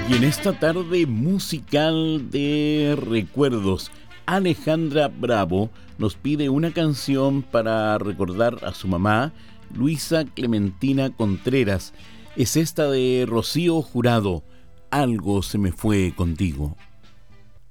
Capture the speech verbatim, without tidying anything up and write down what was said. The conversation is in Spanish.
Y en esta tarde musical de recuerdos, Alejandra Bravo nos pide una canción para recordar a su mamá, Luisa Clementina Contreras. Es esta de Rocío Jurado, Algo se me fue contigo.